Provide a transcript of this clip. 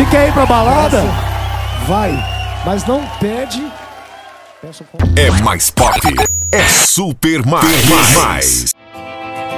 Se quer ir pra balada, vai, mas não pede. É mais pop, é super mais.